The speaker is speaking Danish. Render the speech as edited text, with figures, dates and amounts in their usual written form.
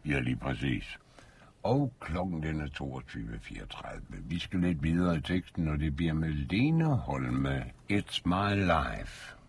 Ja, lige præcis. Og klokken den er 22.34. Vi skal lidt videre i teksten, og det bliver med Lene Holme, It's My Life.